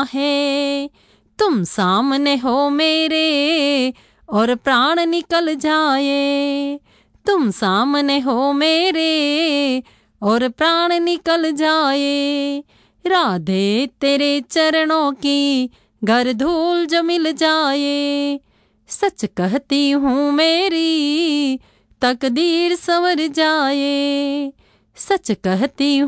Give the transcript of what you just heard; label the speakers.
Speaker 1: है। तुम सामने हो मेरे और प्राण निकल जाए, तुम सामने हो मेरे और प्राण निकल जाए। राधे तेरे चरणों की घर धूल जो मिल जाए, सच कहती हूँ मेरी तकदीर संवर जाए, सच कहती